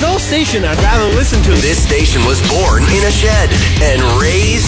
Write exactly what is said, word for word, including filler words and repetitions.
no station I'd rather listen to. This station was born in a shed and raised